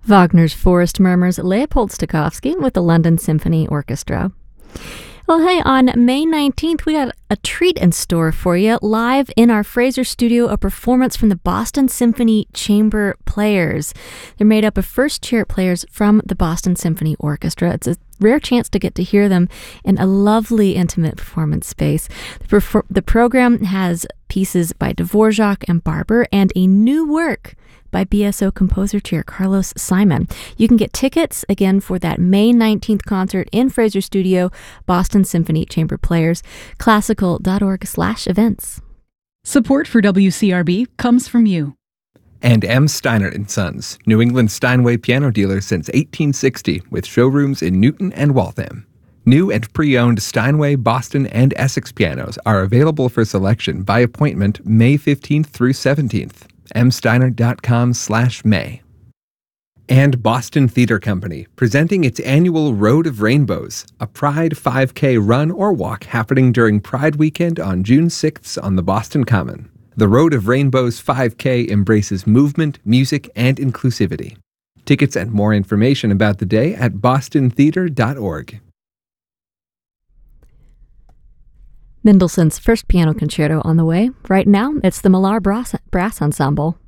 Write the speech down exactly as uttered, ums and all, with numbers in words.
Wagner's Forest Murmurs, Leopold Stokowski with the London Symphony Orchestra. Well, hey, on May nineteenth, we got a treat in store for you. Live in our Fraser studio, a performance from the Boston Symphony Chamber Players. They're made up of first-chair players from the Boston Symphony Orchestra. It's a rare chance to get to hear them in a lovely, intimate performance space. The, perfor- the program has pieces by Dvorak and Barber and a new work by B S O composer chair Carlos Simon. You can get tickets again for that May nineteenth concert in Fraser Studio, Boston Symphony Chamber Players, classical.org slash events. Support for W C R B comes from you. And M. Steiner and Sons, New England Steinway piano dealer since eighteen sixty, with showrooms in Newton and Waltham. New and pre-owned Steinway, Boston, and Essex pianos are available for selection by appointment May fifteenth through seventeenth. msteiner.com slash May. And Boston Theater Company, presenting its annual Road of Rainbows, a Pride five K run or walk happening during Pride Weekend on June sixth on the Boston Common. The Road of Rainbows five K embraces movement, music, and inclusivity. Tickets and more information about the day at boston theater dot org. Mendelssohn's first piano concerto on the way. Right now, it's the Millar Brass, Brass Ensemble.